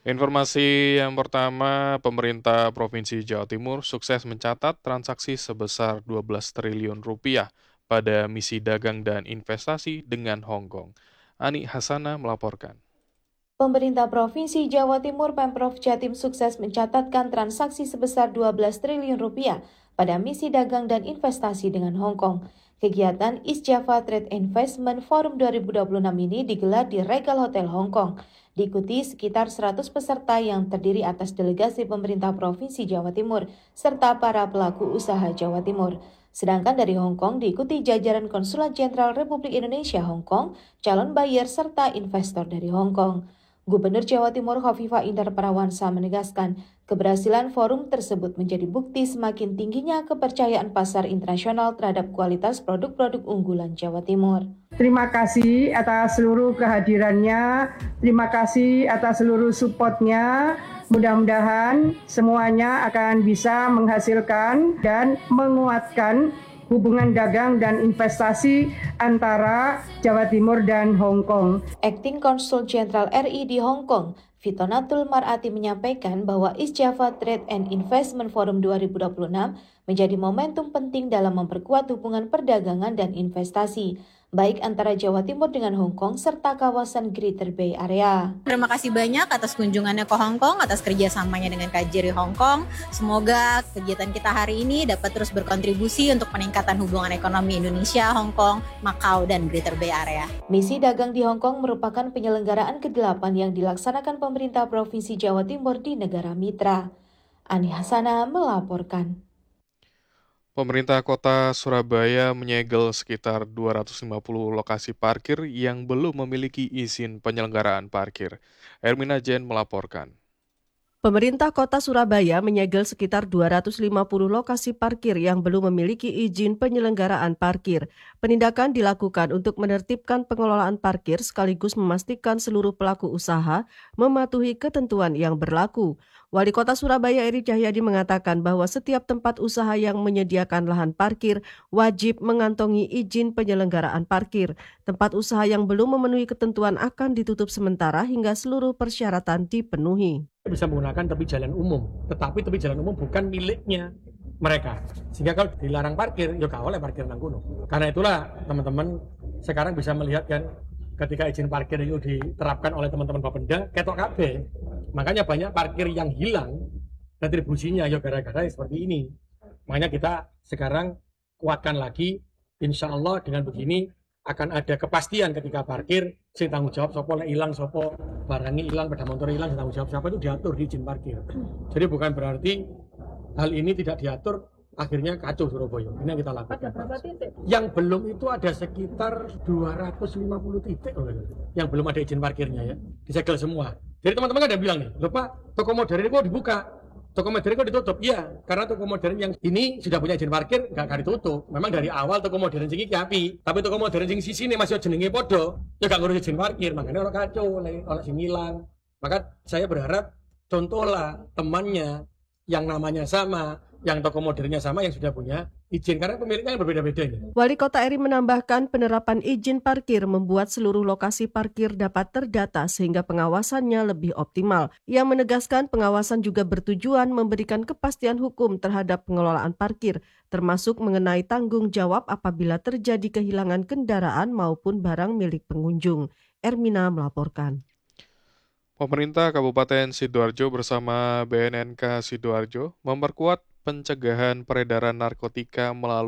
Informasi yang pertama, pemerintah Provinsi Jawa Timur sukses mencatat transaksi sebesar 12 triliun rupiah pada misi dagang dan investasi dengan Hong Kong. Ani Hasana melaporkan. Pemerintah Provinsi Jawa Timur Pemprov Jatim sukses mencatatkan transaksi sebesar 12 triliun rupiah pada misi dagang dan investasi dengan Hong Kong. Kegiatan East Java Trade Investment Forum 2026 ini digelar di Regal Hotel Hong Kong. Diikuti sekitar 100 peserta yang terdiri atas delegasi pemerintah Provinsi Jawa Timur serta para pelaku usaha Jawa Timur. Sedangkan dari Hong Kong diikuti jajaran Konsulat Jenderal Republik Indonesia Hong Kong, calon buyer serta investor dari Hong Kong. Gubernur Jawa Timur Khofifah Indar Parawansa menegaskan, keberhasilan forum tersebut menjadi bukti semakin tingginya kepercayaan pasar internasional terhadap kualitas produk-produk unggulan Jawa Timur. Terima kasih atas seluruh kehadirannya, terima kasih atas seluruh supportnya. Mudah-mudahan semuanya akan bisa menghasilkan dan menguatkan hubungan dagang dan investasi antara Jawa Timur dan Hong Kong. Acting Konsul Jenderal RI di Hong Kong, Fitonatul Mar'ati menyampaikan bahwa East Java Trade and Investment Forum 2026 menjadi momentum penting dalam memperkuat hubungan perdagangan dan investasi, baik antara Jawa Timur dengan Hong Kong serta kawasan Greater Bay Area. Terima kasih banyak atas kunjungannya ke Hong Kong, atas kerjasamanya dengan KJRI Hong Kong. Semoga kegiatan kita hari ini dapat terus berkontribusi untuk peningkatan hubungan ekonomi Indonesia, Hong Kong, Macau, dan Greater Bay Area. Misi dagang di Hong Kong merupakan penyelenggaraan ke-8 yang dilaksanakan pemerintah Provinsi Jawa Timur di negara mitra. Ani Hasana melaporkan. Pemerintah Kota Surabaya menyegel sekitar 250 lokasi parkir yang belum memiliki izin penyelenggaraan parkir. Ermina Jen melaporkan. Pemerintah Kota Surabaya menyegel sekitar 250 lokasi parkir yang belum memiliki izin penyelenggaraan parkir. Penindakan dilakukan untuk menertibkan pengelolaan parkir sekaligus memastikan seluruh pelaku usaha mematuhi ketentuan yang berlaku. Wali Kota Surabaya Eri Cahyadi mengatakan bahwa setiap tempat usaha yang menyediakan lahan parkir wajib mengantongi izin penyelenggaraan parkir. Tempat usaha yang belum memenuhi ketentuan akan ditutup sementara hingga seluruh persyaratan dipenuhi. Bisa menggunakan tepi jalan umum, tetapi tepi jalan umum bukan miliknya mereka. Sehingga kalau dilarang parkir, ya gak oleh parkir nang kono. Karena itulah teman-teman sekarang bisa melihat kan, ketika izin parkir itu diterapkan oleh teman-teman Bapenda, ketok kabeh. Makanya banyak parkir yang hilang retribusinya ya gara-gara seperti ini. Makanya kita sekarang kuatkan lagi, insya Allah dengan begini akan ada kepastian ketika parkir, sing tanggung jawab sopo, lek ilang sopo, barangnya hilang, pada motor hilang, tanggung jawab siapa itu diatur di izin parkir. Jadi bukan berarti hal ini tidak diatur, akhirnya kacau Surabaya. Ini yang kita lakukan. Ada berapa titik? Yang belum itu ada sekitar 250 titik yang belum ada izin parkirnya ya, disegel semua. Jadi teman-teman ada bilang nih, lupa toko modern ini kok dibuka, toko modern kok ditutup? Iya, karena toko modern yang ini sudah punya izin parkir, nggak ditutup. Memang dari awal toko modern sing iki api, tapi toko modern sing sisi ini masih jenenge podo, ya nggak ngurus izin parkir, makanya orang kacau, orang sing hilang. Maka saya berharap contohlah temannya yang namanya sama, yang toko modernnya sama, yang sudah punya izin, karena pemiliknya yang berbeda-beda ini. Wali Kota Eri menambahkan penerapan izin parkir membuat seluruh lokasi parkir dapat terdata sehingga pengawasannya lebih optimal. Ia menegaskan pengawasan juga bertujuan memberikan kepastian hukum terhadap pengelolaan parkir, termasuk mengenai tanggung jawab apabila terjadi kehilangan kendaraan maupun barang milik pengunjung. Ermina melaporkan. Pemerintah Kabupaten Sidoarjo bersama BNNK Sidoarjo memperkuat pencegahan peredaran narkotika melalui